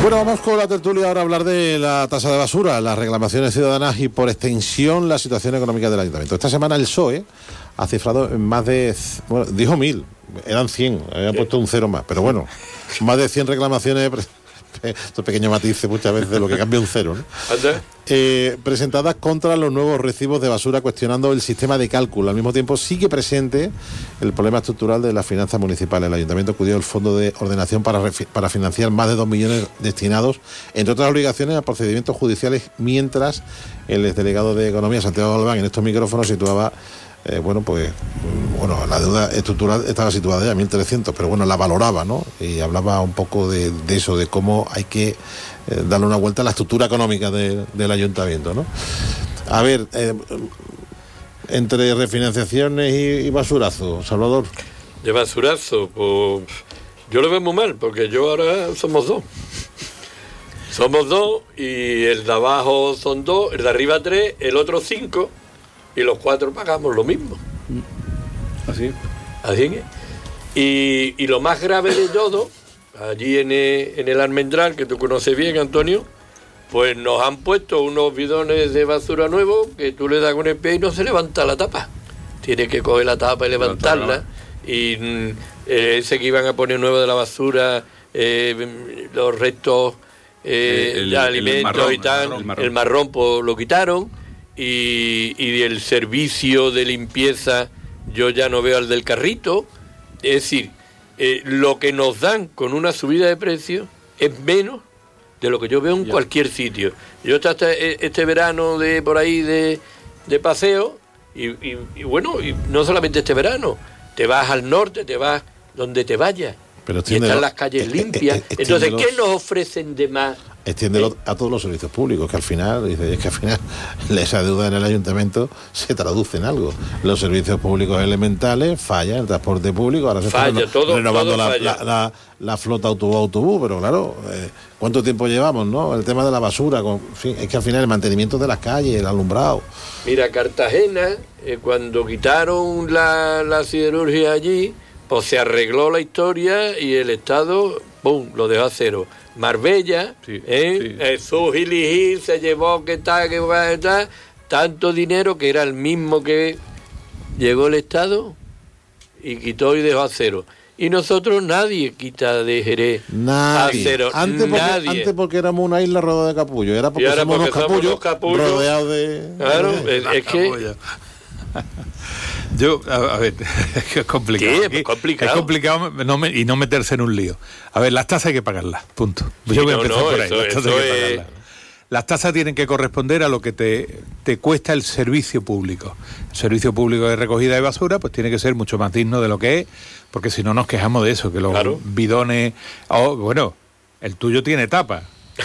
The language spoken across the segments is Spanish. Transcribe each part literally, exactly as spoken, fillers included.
Bueno, vamos con la tertulia ahora a hablar de la tasa de basura, las reclamaciones ciudadanas y por extensión la situación económica del ayuntamiento. Esta semana el P S O E ha cifrado en más de, bueno, dijo mil, eran cien, había puesto un cero más, pero bueno, más de cien reclamaciones, estos pequeños matices muchas veces de lo que cambia un cero, ¿no? Eh, presentadas contra los nuevos recibos de basura, cuestionando el sistema de cálculo. Al mismo tiempo sigue presente el problema estructural de las finanzas municipales. El ayuntamiento acudió al Fondo de Ordenación para, para financiar más de dos millones destinados, entre otras obligaciones, a procedimientos judiciales, mientras el exdelegado de Economía, Santiago Galván, en estos micrófonos situaba Eh, bueno, pues, bueno, la deuda estructural estaba situada ya en mil trescientos, pero bueno, la valoraba, ¿no? Y hablaba un poco de, de eso, de cómo hay que eh, darle una vuelta a la estructura económica de, del ayuntamiento, ¿no? A ver, eh, entre refinanciaciones y, y basurazo, Salvador. De basurazo, pues yo lo veo muy mal, porque yo ahora somos dos. Somos dos y el de abajo son dos, el de arriba tres, el otro cinco. Y los cuatro pagamos lo mismo. Así. Así es. Y, y lo más grave de todo, allí en el, en el Almendral, que tú conoces bien, Antonio, pues nos han puesto unos bidones de basura nuevos que tú le das con el pie y no se levanta la tapa. Tienes que coger la tapa y levantarla. Y mm, ese que iban a poner nuevo de la basura, eh, los restos eh, el, de alimentos marrón, y tal, el marrón, el marrón. el marrón pues lo quitaron. Y, y el servicio de limpieza yo ya no veo al del carrito. Es decir, eh, lo que nos dan con una subida de precios es menos de lo que yo veo en ya. cualquier sitio. Yo estaba este, este verano de por ahí de, de paseo y, y, y bueno, y no solamente este verano, te vas al norte, te vas donde te vayas. Pero y están las calles limpias. Entonces, ¿qué nos ofrecen de más? Extiéndelo ¿Eh? a todos los servicios públicos, que al final, dice, es que al final esa deuda en el ayuntamiento se traduce en algo. Los servicios públicos elementales fallan, el transporte público, ahora se falla, está todo, renovando todo la, falla. La, la, la flota autobús-autobús, pero claro, eh, ¿cuánto tiempo llevamos, no? El tema de la basura, con, en fin, es que al final el mantenimiento de las calles, el alumbrado. Mira, Cartagena, eh, cuando quitaron la, la siderurgia allí, pues se arregló la historia y el Estado, ¡pum!, lo dejó a cero. Marbella, sí, ¿eh? Sí. Jesús Gil y Gil se llevó que tal, que tal, tanto dinero que era el mismo que llegó el Estado y quitó y dejó a cero. Y nosotros nadie quita de Jerez nadie. a cero. Antes porque, nadie. Antes porque éramos una isla rodeada de capullos, era porque, ahora somos, porque unos capullos, somos capullos rodeados de... Claro, de, es, es que... Yo, a, a ver, es complicado. ¿Qué? Es complicado. Es complicado no me, y no meterse en un lío. A ver, las tasas hay que pagarlas, punto. Yo sí, voy a no, empezar no, por ahí. Eso, las tasas eso hay que es... pagarlas. Las tasas tienen que corresponder a lo que te, te cuesta el servicio público. El servicio público de recogida de basura pues tiene que ser mucho más digno de lo que es, porque si no nos quejamos de eso, que los claro. bidones... Oh, bueno, el tuyo tiene tapa.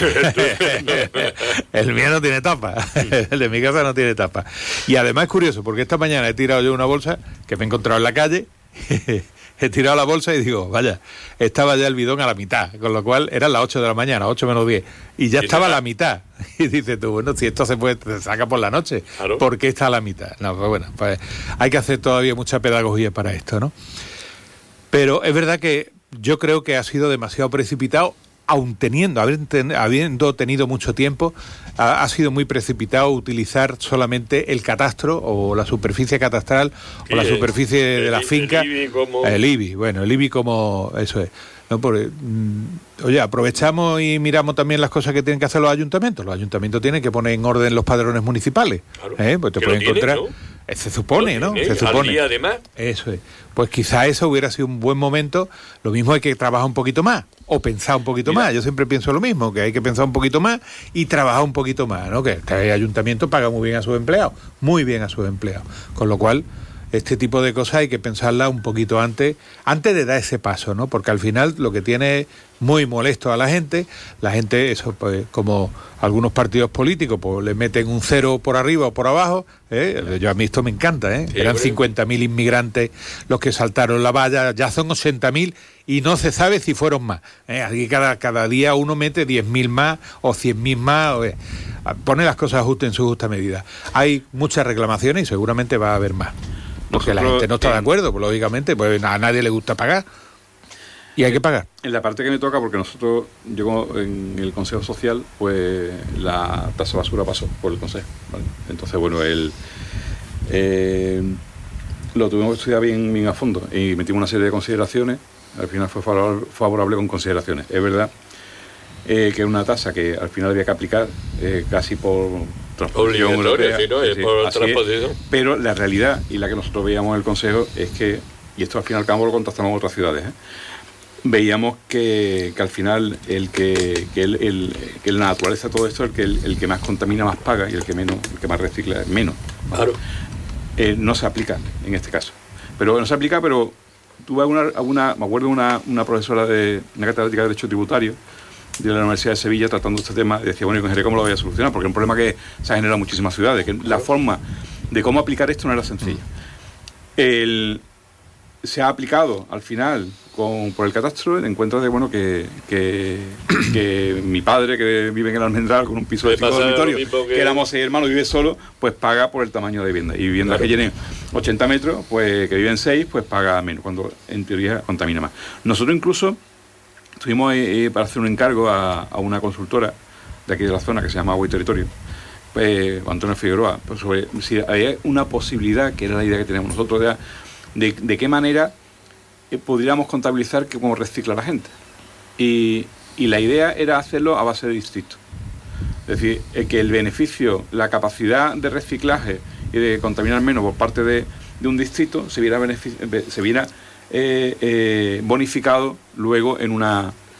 El mío no tiene tapa. El de mi casa no tiene tapa. Y además es curioso, porque esta mañana he tirado yo una bolsa que me he encontrado en la calle. He tirado la bolsa y digo, vaya, estaba ya el bidón a la mitad, con lo cual eran las ocho de la mañana, ocho menos diez, y ya estaba a la mitad. Y dices tú, bueno, si esto se puede, se saca por la noche, claro. ¿Por qué está a la mitad? No, pues bueno, pues hay que hacer todavía mucha pedagogía para esto, ¿no? Pero es verdad que yo creo que ha sido demasiado precipitado, aun teniendo, habiendo tenido mucho tiempo, ha, ha sido muy precipitado utilizar solamente el catastro o la superficie catastral o la superficie el, de la el, finca. El I B I como... El I B I, bueno, el I B I como... Eso es. No, porque, mm, oye, aprovechamos y miramos también las cosas que tienen que hacer los ayuntamientos. Los ayuntamientos tienen que poner en orden los padrones municipales. Claro. ¿Eh? Pues te pueden encontrar... ¿no? Se supone, ¿no? Se supone. Al día, además. Eso es. Pues quizá eso hubiera sido un buen momento. Lo mismo hay que trabajar un poquito más o pensar un poquito Mira. más. Yo siempre pienso lo mismo, que hay que pensar un poquito más y trabajar un poquito más, ¿no? Que el ayuntamiento paga muy bien a sus empleados, muy bien a sus empleados. Con lo cual, este tipo de cosas hay que pensarla un poquito antes, antes de dar ese paso, ¿no? Porque al final lo que tiene muy molesto a la gente, la gente, eso pues como algunos partidos políticos, pues le meten un cero por arriba o por abajo, ¿eh? Yo a mí esto me encanta, ¿eh? Sí, eran cincuenta mil inmigrantes los que saltaron la valla, ya son ochenta mil y no se sabe si fueron más, ¿eh? Aquí cada, cada día uno mete diez mil más o cien mil más, ¿eh? Pone las cosas justas en su justa medida. Hay muchas reclamaciones y seguramente va a haber más. Porque Nosotros, la gente no está de acuerdo, pues lógicamente, pues a nadie le gusta pagar. Y hay que pagar. En la parte que me toca, porque nosotros, yo como en el Consejo Social, pues la tasa de basura pasó por el Consejo, ¿vale? Entonces, bueno, el, eh, lo tuvimos que estudiar bien, bien a fondo y metimos una serie de consideraciones. Al final fue favorable, favorable con consideraciones. Es verdad eh, que es una tasa que al final había que aplicar eh, casi por transposición europea, sí, ¿no? es decir, por transposición. Pero la realidad y la que nosotros veíamos en el Consejo es que, y esto al fin y al cabo lo contactamos con otras ciudades, ¿eh? veíamos que, que al final el que, que, el, el, que la naturaleza todo esto, el que, el, el que más contamina más paga y el que menos, el que más recicla menos. Claro. Eh, no se aplica en este caso. Pero no se aplica, pero tuve alguna, alguna me acuerdo de una, una profesora de una catedrática de Derecho Tributario de la Universidad de Sevilla tratando este tema y decía, bueno, ¿y cómo lo voy a solucionar? Porque es un problema que se ha generado en muchísimas ciudades, que la forma de cómo aplicar esto no era sencilla. El, se ha aplicado al final con, por el catastro, encuentro de bueno que, que, que mi padre, que vive en el Almendral con un piso de cinco dormitorios, que... que éramos seis hermanos, vive solo, pues paga por el tamaño de vivienda. Y viviendas claro. que tienen ochenta metros, pues que viven seis, pues paga menos, cuando en teoría contamina más. Nosotros incluso estuvimos eh, para hacer un encargo a, a una consultora de aquí de la zona que se llama Agua y Territorio, pues, Antonio Figueroa, pues sobre si había una posibilidad, que era la idea que teníamos nosotros, de, de, de qué manera eh, podríamos contabilizar que, cómo recicla la gente. Y, y la idea era hacerlo a base de distritos. Es decir, eh, que el beneficio, la capacidad de reciclaje y de contaminar menos por parte de, de un distrito se viera, benefici- se viera eh, eh, bonificado luego en una